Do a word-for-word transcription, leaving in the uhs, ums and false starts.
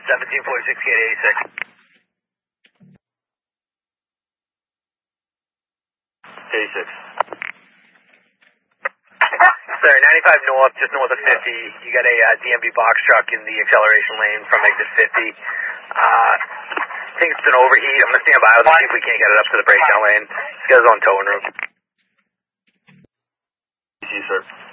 seventeen forty-six, gate eighty-six. eighty-six. Sir, ninety-five north, just north of fifty. You got a uh, D M V box truck in the acceleration lane from exit fifty. Uh, I think it's an overheat. I'm going to stand by with it, see if we can't get it up to the breakdown lane. It's got his own towing room. See you, sir.